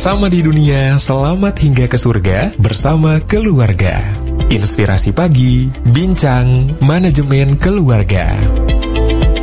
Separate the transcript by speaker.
Speaker 1: Bersama di dunia, selamat hingga ke surga bersama keluarga. Inspirasi pagi, bincang manajemen keluarga.